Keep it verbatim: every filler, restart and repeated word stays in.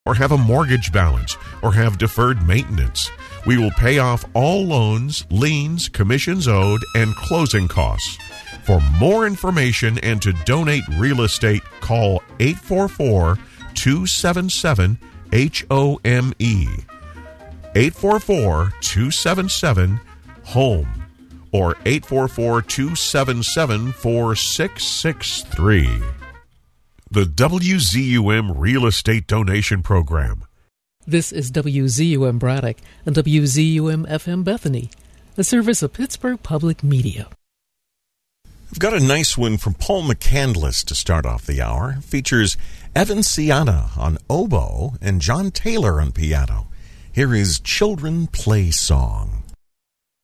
or have a mortgage balance, or have deferred maintenance. We will pay off all loans, liens, commissions owed, and closing costs. For more information and to donate real estate, call eight four four, two seven seven, H O M E. eight four four, two seven seven, HOME or eight four four, two seven seven, four six six three. The W Z U M Real Estate Donation Program. This is W Z U M Braddock and W Z U M F M Bethany, a service of Pittsburgh Public Media. We've got a nice one from Paul McCandless to start off the hour. It features Evan Ciana on oboe and John Taylor on piano. Here is Children Play Song.